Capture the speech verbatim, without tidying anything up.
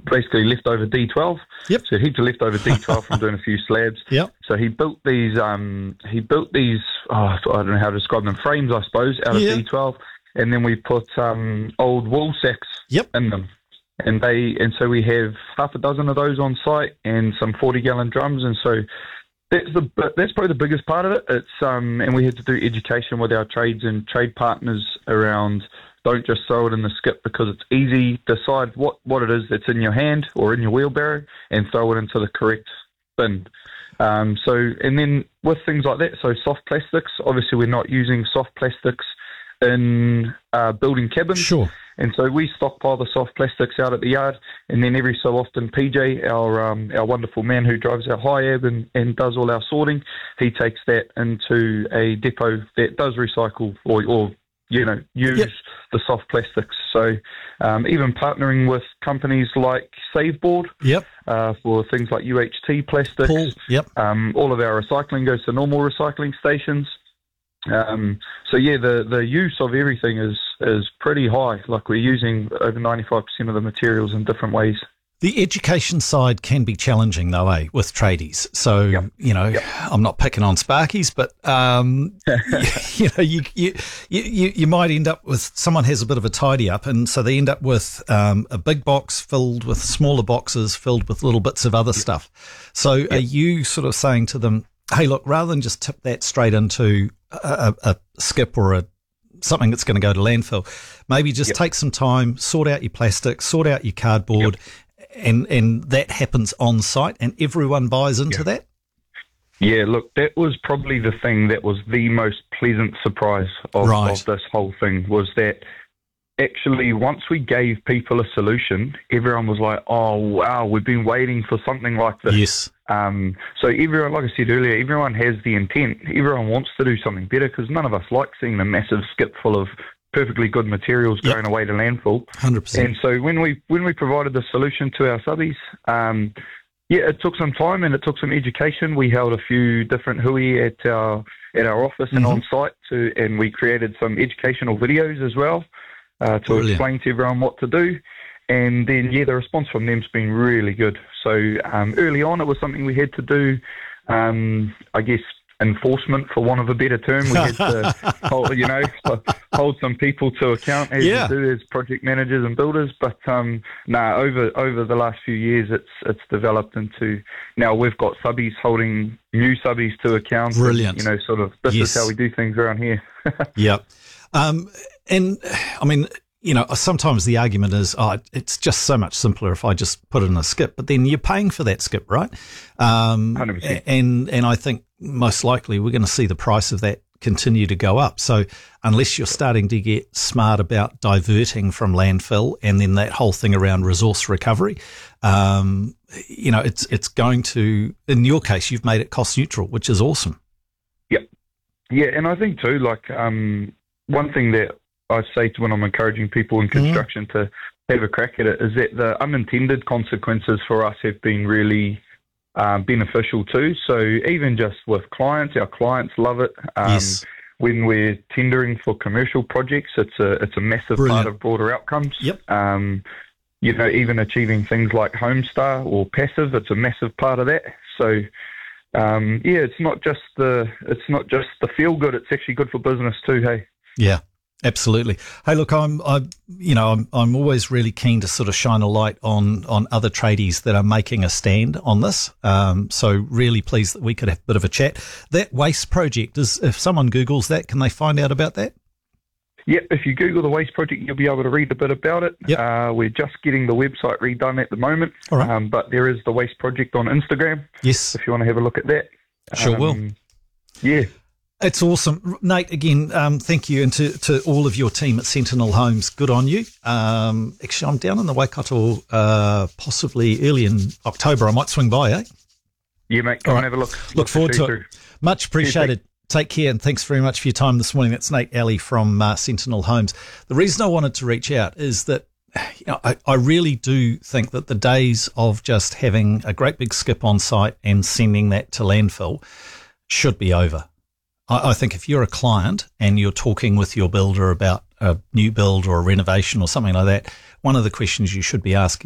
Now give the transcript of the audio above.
basically leftover D twelve. Yep. So heaps of leftover D twelve from doing a few slabs. Yep. So he built these. Um, he built these. Oh, I don't know how to describe them. Frames, I suppose, out of Yeah. D twelve, and then we put um, old wool sacks Yep. in them. And they and so we have half a dozen of those on site and some forty gallon drums, and so that's the that's probably the biggest part of it. It's um and we had to do education with our trades and trade partners around don't just throw it in the skip because it's easy. Decide what, what it is that's in your hand or in your wheelbarrow and throw it into the correct bin. Um, so and then with things like that, so soft plastics. Obviously, we're not using soft plastics in uh, building cabins. Sure. And so we stockpile the soft plastics out at the yard, and then every so often P J, our um, our wonderful man who drives our HIAB and, and does all our sorting, he takes that into a depot that does recycle or, or you know, use yep. the soft plastics. So um, even partnering with companies like Saveboard yep. uh, for things like U H T plastics. Paul, yep. Um, all of our recycling goes to normal recycling stations. Um, so yeah, the, the use of everything is, is pretty high. Like we're using over ninety-five percent of the materials in different ways. The education side can be challenging though, eh, with tradies. So, yep. you know, yep. I'm not picking on Sparkies, but, um, you, you know, you, you, you, you might end up with someone has a bit of a tidy up, and so they end up with, um, a big box filled with smaller boxes filled with little bits of other yep. stuff. So yep. are you sort of saying to them, hey, look, rather than just tip that straight into a, a, a skip or a something that's going to go to landfill, maybe just yep. take some time, sort out your plastic, sort out your cardboard, yep. and and that happens on site, and everyone buys into yep. that? Yeah, look, that was probably the thing that was the most pleasant surprise of, right. of this whole thing, was that actually once we gave people a solution, everyone was like, oh, wow, we've been waiting for something like this. Yes. Um, so everyone, like I said earlier, everyone has the intent. Everyone wants to do something better because none of us like seeing a massive skip full of perfectly good materials yep. going away to landfill. one hundred percent. And so when we when we provided the solution to our subbies, um, yeah, it took some time and it took some education. We held a few different hui at our at our office mm-hmm. and on site, to, and we created some educational videos as well uh, to Brilliant. explain to everyone what to do. And then, yeah, the response from them's been really good. So um, early on, it was something we had to do, um, I guess, enforcement, for want of a better term. We had to, hold, you know, hold some people to account as yeah. you do as project managers and builders. But um, no, nah, over over the last few years, it's it's developed into, now we've got subbies holding new subbies to account. Brilliant. And, you know, sort of, this yes. is how we do things around here. Yep. Um, and, I mean, you know, sometimes the argument is, oh, it's just so much simpler if I just put it in a skip. But then you're paying for that skip, right? Um, one hundred percent. And, and I think most likely we're going to see the price of that continue to go up. So unless you're starting to get smart about diverting from landfill and then that whole thing around resource recovery, um, you know, it's it's going to, in your case, you've made it cost neutral, which is awesome. Yep. Yeah, and I think too, like um, one thing that I say to when I'm encouraging people in construction mm-hmm. to have a crack at it is that the unintended consequences for us have been really uh, beneficial too. So even just with clients, our clients love it. Um, yes. When we're tendering for commercial projects, it's a it's a massive Brilliant. part of broader outcomes. Yep. Um, you know, even achieving things like Homestar or Passive, it's a massive part of that. So um, yeah, it's not just the it's not just the feel good. It's actually good for business too. Hey. Yeah. Absolutely. Hey, look, I'm, I, you know, I'm, I'm always really keen to sort of shine a light on, on other tradies that are making a stand on this. Um, so really pleased that we could have a bit of a chat. That waste project is, if someone Googles that, can they find out about that? Yeah, if you Google the waste project, you'll be able to read a bit about it. Yep. Uh, we're just getting the website redone at the moment. All right. Um, but there is the waste project on Instagram. Yes. If you want to have a look at that. Sure um, will. Yeah. It's awesome. Nate, again, um, thank you. And to, to all of your team at Sentinel Homes, good on you. Um, actually, I'm down in the Waikato uh, possibly early in October. I might swing by, eh? Yeah, mate. Come all and right. have a look. Look, look forward to it. Through. Much appreciated. Take care, and thanks very much for your time this morning. That's Nate Alley from uh, Sentinel Homes. The reason I wanted to reach out is that you know, I, I really do think that the days of just having a great big skip on site and sending that to landfill should be over. I think if you're a client and you're talking with your builder about a new build or a renovation or something like that, one of the questions you should be asking